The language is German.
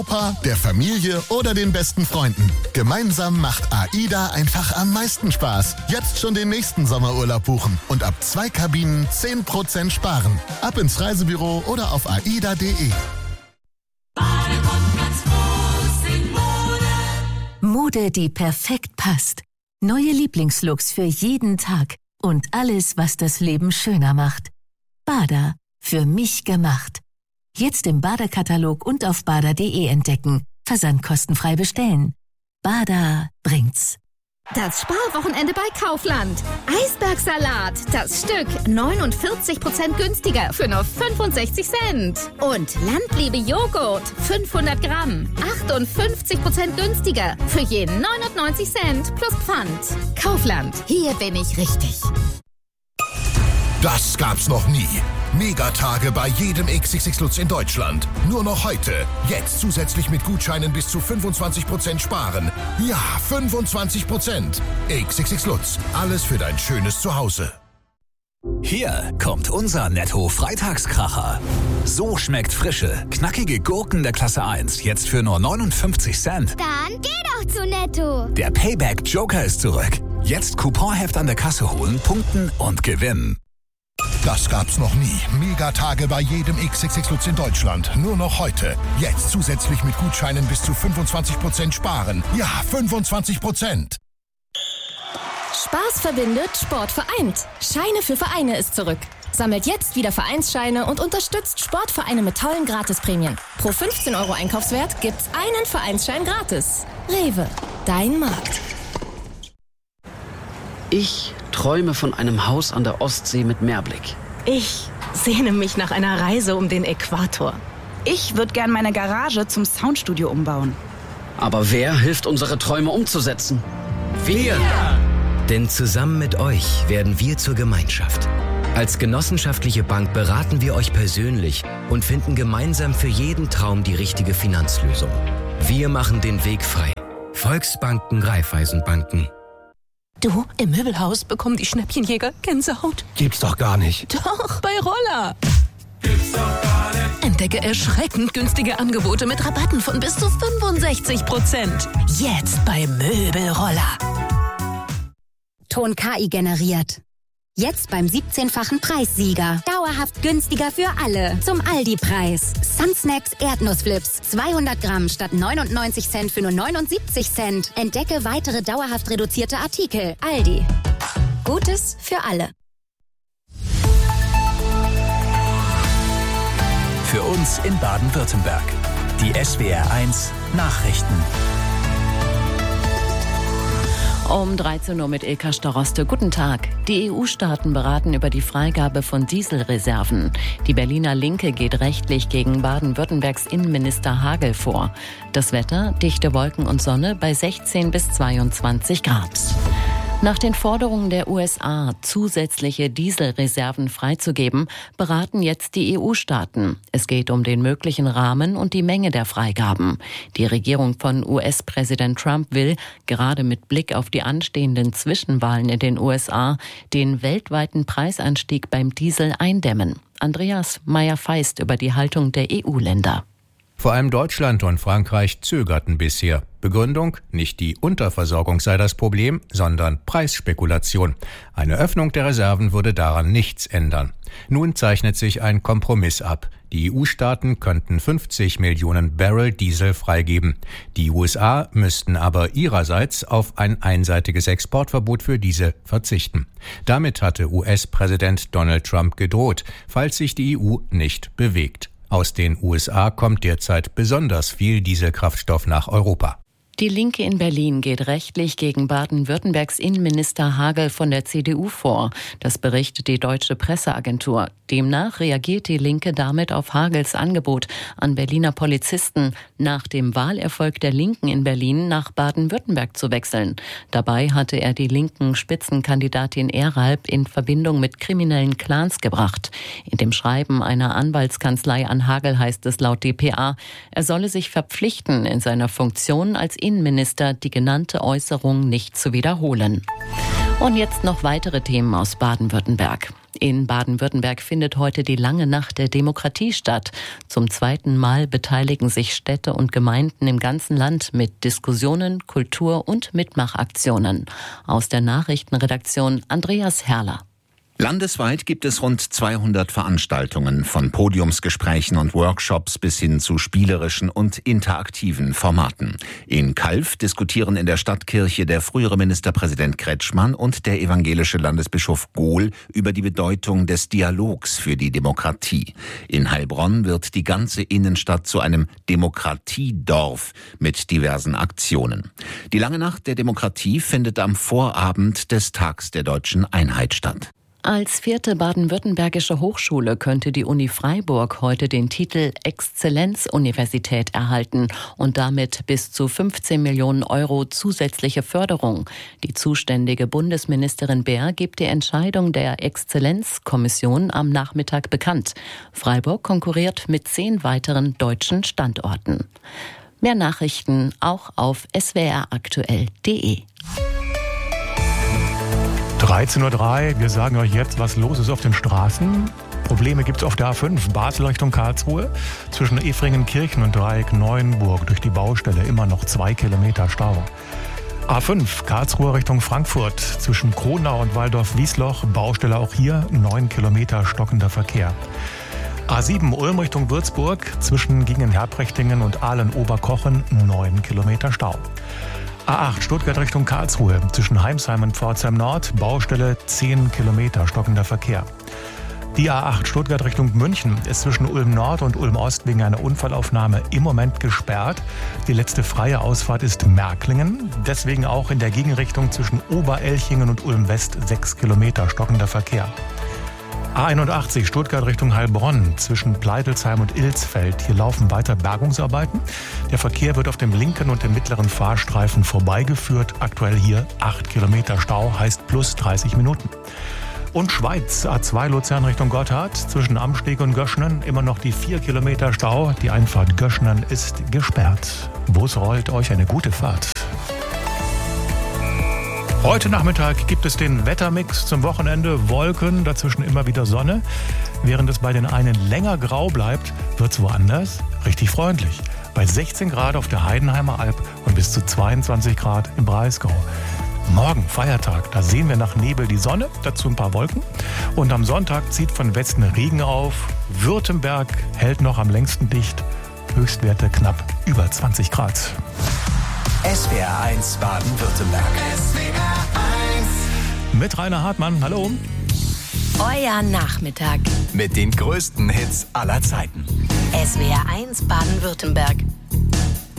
Opa, der Familie oder den besten Freunden. Gemeinsam macht AIDA einfach am meisten Spaß. Jetzt schon den nächsten Sommerurlaub buchen und ab 2 Kabinen 10% sparen. Ab ins Reisebüro oder auf aida.de. Mode, die perfekt passt. Neue Lieblingslooks für jeden Tag. Und alles, was das Leben schöner macht. Bada, für mich gemacht. Jetzt im Bada-Katalog und auf bada.de entdecken. Versand kostenfrei bestellen. Bada bringt's. Das Sparwochenende bei Kaufland. Eisbergsalat, das Stück 49% günstiger für nur 65 Cent. Und Landliebe Joghurt, 500 Gramm, 58% günstiger für je 99 Cent plus Pfand. Kaufland, hier bin ich richtig. Das gab's noch nie. Megatage bei jedem XXX Lutz in Deutschland. Nur noch heute. Jetzt zusätzlich mit Gutscheinen bis zu 25% sparen. Ja, 25%. XXX Lutz. Alles für dein schönes Zuhause. Hier kommt unser Netto-Freitagskracher. So schmeckt frische, knackige Gurken der Klasse 1 jetzt für nur 59 Cent. Dann geh doch zu Netto. Der Payback-Joker ist zurück. Jetzt Couponheft an der Kasse holen, punkten und gewinnen. Das gab's noch nie. Megatage bei jedem XXX Lutz in Deutschland. Nur noch heute. Jetzt zusätzlich mit Gutscheinen bis zu 25% sparen. Ja, 25%. Spaß verbindet, Sport vereint. Scheine für Vereine ist zurück. Sammelt jetzt wieder Vereinsscheine und unterstützt Sportvereine mit tollen Gratisprämien. Pro 15 € Einkaufswert gibt's einen Vereinsschein gratis. Rewe, dein Markt. Ich träume von einem Haus an der Ostsee mit Meerblick. Ich sehne mich nach einer Reise um den Äquator. Ich würde gern meine Garage zum Soundstudio umbauen. Aber wer hilft, unsere Träume umzusetzen? Wir! Denn zusammen mit euch werden wir zur Gemeinschaft. Als genossenschaftliche Bank beraten wir euch persönlich und finden gemeinsam für jeden Traum die richtige Finanzlösung. Wir machen den Weg frei. Volksbanken, Raiffeisenbanken. Du, im Möbelhaus bekommen die Schnäppchenjäger Gänsehaut. Gibt's doch gar nicht. Doch, bei Roller. Gibt's doch gar nicht. Entdecke erschreckend günstige Angebote mit Rabatten von bis zu 65%. Jetzt bei Möbelroller. Ton KI generiert. Jetzt beim 17-fachen Preissieger. Dauerhaft günstiger für alle. Zum Aldi-Preis. Sunsnacks Erdnussflips. 200 Gramm statt 99 Cent für nur 79 Cent. Entdecke weitere dauerhaft reduzierte Artikel. Aldi. Gutes für alle. Für uns in Baden-Württemberg. Die SWR1 Nachrichten. Um 13 Uhr mit Ilka Staroste. Guten Tag. Die EU-Staaten beraten über die Freigabe von Dieselreserven. Die Berliner Linke geht rechtlich gegen Baden-Württembergs Innenminister Hagel vor. Das Wetter, dichte Wolken und Sonne bei 16 bis 22 Grad. Nach den Forderungen der USA, zusätzliche Dieselreserven freizugeben, beraten jetzt die EU-Staaten. Es geht um den möglichen Rahmen und die Menge der Freigaben. Die Regierung von US-Präsident Trump will, gerade mit Blick auf die anstehenden Zwischenwahlen in den USA, den weltweiten Preisanstieg beim Diesel eindämmen. Andreas Meyer-Feist über die Haltung der EU-Länder. Vor allem Deutschland und Frankreich zögerten bisher. Begründung: nicht die Unterversorgung sei das Problem, sondern Preisspekulation. Eine Öffnung der Reserven würde daran nichts ändern. Nun zeichnet sich ein Kompromiss ab. Die EU-Staaten könnten 50 Millionen Barrel Diesel freigeben. Die USA müssten aber ihrerseits auf ein einseitiges Exportverbot für diese verzichten. Damit hatte US-Präsident Donald Trump gedroht, falls sich die EU nicht bewegt. Aus den USA kommt derzeit besonders viel Dieselkraftstoff nach Europa. Die Linke in Berlin geht rechtlich gegen Baden-Württembergs Innenminister Hagel von der CDU vor. Das berichtet die Deutsche Presseagentur. Demnach reagiert die Linke damit auf Hagels Angebot an Berliner Polizisten, nach dem Wahlerfolg der Linken in Berlin nach Baden-Württemberg zu wechseln. Dabei hatte er die linken Spitzenkandidatin Eralb in Verbindung mit kriminellen Clans gebracht. In dem Schreiben einer Anwaltskanzlei an Hagel heißt es laut dpa, er solle sich verpflichten, in seiner Funktion als Innenminister die genannte Äußerung nicht zu wiederholen. Und jetzt noch weitere Themen aus Baden-Württemberg. In Baden-Württemberg findet heute die lange Nacht der Demokratie statt. Zum zweiten Mal beteiligen sich Städte und Gemeinden im ganzen Land mit Diskussionen, Kultur- und Mitmachaktionen. Aus der Nachrichtenredaktion Andreas Herrler. Landesweit gibt es rund 200 Veranstaltungen, von Podiumsgesprächen und Workshops bis hin zu spielerischen und interaktiven Formaten. In Calw diskutieren in der Stadtkirche der frühere Ministerpräsident Kretschmann und der evangelische Landesbischof Gohl über die Bedeutung des Dialogs für die Demokratie. In Heilbronn wird die ganze Innenstadt zu einem Demokratiedorf mit diversen Aktionen. Die lange Nacht der Demokratie findet am Vorabend des Tags der Deutschen Einheit statt. Als 4. baden-württembergische Hochschule könnte die Uni Freiburg heute den Titel Exzellenzuniversität erhalten und damit bis zu 15 Millionen Euro zusätzliche Förderung. Die zuständige Bundesministerin Baer gibt die Entscheidung der Exzellenzkommission am Nachmittag bekannt. Freiburg konkurriert mit 10 weiteren deutschen Standorten. Mehr Nachrichten auch auf swraktuell.de. 13:03 Uhr, wir sagen euch jetzt, was los ist auf den Straßen. Probleme gibt es auf der A5, Basel Richtung Karlsruhe. Zwischen Efringen-Kirchen und Dreieck-Neuenburg durch die Baustelle immer noch 2 Kilometer Stau. A5, Karlsruhe Richtung Frankfurt. Zwischen Kronau und Waldorf-Wiesloch, Baustelle auch hier, 9 Kilometer stockender Verkehr. A7, Ulm Richtung Würzburg. Zwischen Gingen-Herprechtingen und Ahlen-Oberkochen, 9 Kilometer Stau. A8 Stuttgart Richtung Karlsruhe, zwischen Heimsheim und Pforzheim Nord, Baustelle 10 Kilometer stockender Verkehr. Die A8 Stuttgart Richtung München ist zwischen Ulm Nord und Ulm Ost wegen einer Unfallaufnahme im Moment gesperrt. Die letzte freie Ausfahrt ist Märklingen, deswegen auch in der Gegenrichtung zwischen Oberelchingen und Ulm West 6 Kilometer stockender Verkehr. A81 Stuttgart Richtung Heilbronn zwischen Pleitelsheim und Ilsfeld. Hier laufen weiter Bergungsarbeiten. Der Verkehr wird auf dem linken und dem mittleren Fahrstreifen vorbeigeführt. Aktuell hier 8 Kilometer Stau, heißt plus 30 Minuten. Und Schweiz, A2 Luzern Richtung Gotthard, zwischen Amsteg und Göschnen immer noch die 4 Kilometer Stau. Die Einfahrt Göschnen ist gesperrt. Bus rollt, euch eine gute Fahrt. Heute Nachmittag gibt es den Wettermix zum Wochenende. Wolken, dazwischen immer wieder Sonne. Während es bei den einen länger grau bleibt, wird es woanders richtig freundlich. Bei 16 Grad auf der Heidenheimer Alb und bis zu 22 Grad im Breisgau. Morgen, Feiertag, da sehen wir nach Nebel die Sonne, dazu ein paar Wolken. Und am Sonntag zieht von Westen Regen auf. Württemberg hält noch am längsten dicht. Höchstwerte knapp über 20 Grad. SWR 1 Baden-Württemberg. Mit Rainer Hartmann, hallo. Euer Nachmittag. Mit den größten Hits aller Zeiten. SWR 1 Baden-Württemberg.